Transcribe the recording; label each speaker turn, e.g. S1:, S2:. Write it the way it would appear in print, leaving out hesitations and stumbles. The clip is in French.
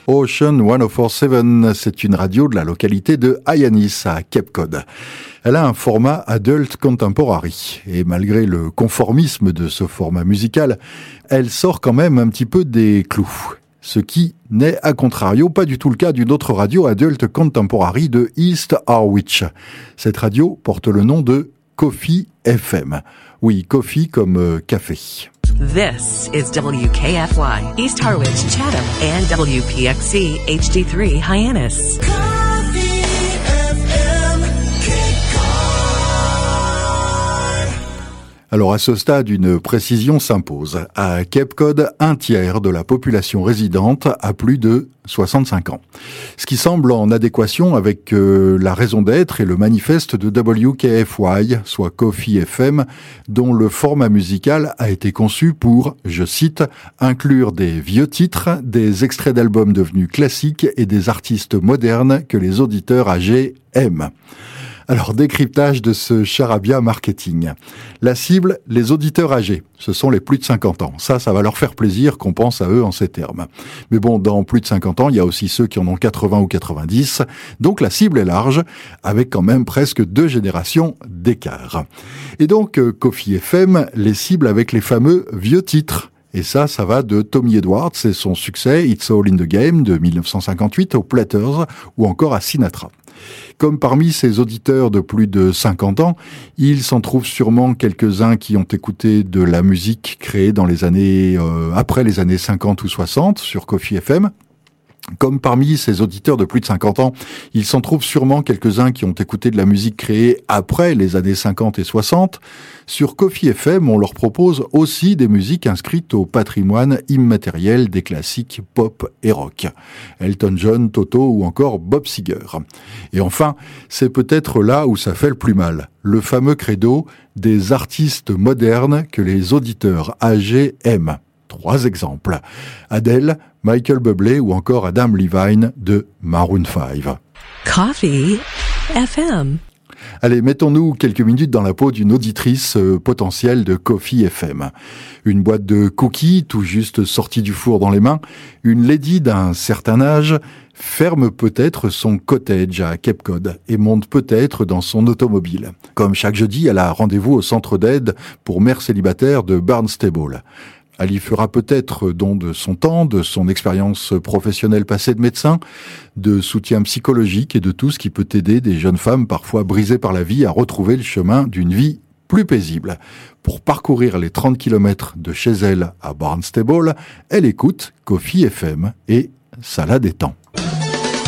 S1: Ocean 1047. C'est une radio de la localité de Hyannis à Cape Cod. Elle a un format adult contemporary. Et malgré le conformisme de ce format musical, elle sort quand même un petit peu des clous. Ce qui n'est, à contrario, pas du tout le cas d'une autre radio adult contemporary de East Harwich. Cette radio porte le nom de Coffee FM. Oui, coffee comme café.
S2: This is WKFY, East Harwich, Chatham, and WPXC HD3 Hyannis.
S1: Alors à ce stade, une précision s'impose. À Cape Cod, un tiers de la population résidente a plus de 65 ans. Ce qui semble en adéquation avec la raison d'être et le manifeste de WKFY, soit Coffee FM, dont le format musical a été conçu pour, je cite, inclure des vieux titres, des extraits d'albums devenus classiques et des artistes modernes que les auditeurs âgés aiment. Alors, décryptage de ce charabia marketing. La cible, les auditeurs âgés. Ce sont les plus de 50 ans. Ça va leur faire plaisir qu'on pense à eux en ces termes. Mais bon, dans plus de 50 ans, il y a aussi ceux qui en ont 80 ou 90. Donc, la cible est large, avec quand même presque 2 générations d'écart. Et donc, Coffee FM les cible avec les fameux vieux titres. Et ça va de Tommy Edwards et son succès It's All in the Game de 1958 aux Platters ou encore à Sinatra. Comme parmi ces auditeurs de plus de 50 ans, il s'en trouve sûrement quelques-uns qui ont écouté de la musique créée dans les années après les années 50 ou 60 sur Coffee FM. Comme parmi ces auditeurs de plus de 50 ans, il s'en trouve sûrement quelques-uns qui ont écouté de la musique créée après les années 50 et 60. Sur Coffee FM, on leur propose aussi des musiques inscrites au patrimoine immatériel des classiques pop et rock. Elton John, Toto ou encore Bob Seger. Et enfin, c'est peut-être là où ça fait le plus mal. Le fameux credo des artistes modernes que les auditeurs âgés aiment. 3 exemples. Adele, Michael Bublé ou encore Adam Levine de Maroon 5.
S2: Coffee FM.
S1: Allez, mettons-nous quelques minutes dans la peau d'une auditrice potentielle de Coffee FM. Une boîte de cookies, tout juste sortie du four dans les mains, une lady d'un certain âge ferme peut-être son cottage à Cape Cod et monte peut-être dans son automobile. Comme chaque jeudi, elle a rendez-vous au centre d'aide pour mères célibataires de Barnstable. Elle y fera peut-être don de son temps, de son expérience professionnelle passée de médecin, de soutien psychologique et de tout ce qui peut aider des jeunes femmes parfois brisées par la vie à retrouver le chemin d'une vie plus paisible. Pour parcourir les 30 km de chez elle à Barnstable, elle écoute Coffee FM et ça la détend.